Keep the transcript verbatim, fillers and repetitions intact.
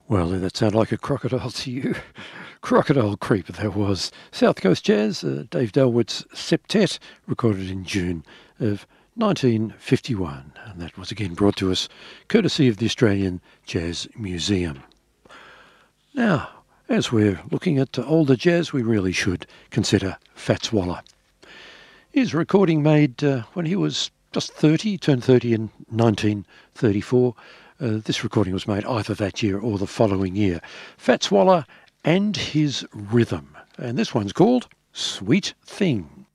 Well, did that sound like a crocodile to you? Crocodile Creep, that was. South Coast Jazz, uh, Dave Dalwood's Septet, recorded in June of nineteen fifty-one. And that was again brought to us courtesy of the Australian Jazz Museum. Now, as we're looking at older jazz, we really should consider Fats Waller. His recording made uh, when he was just thirty, turned thirty in nineteen thirty-four. Uh, this recording was made either that year or the following year. Fats Waller and His Rhythm. And this one's called Sweet Thing.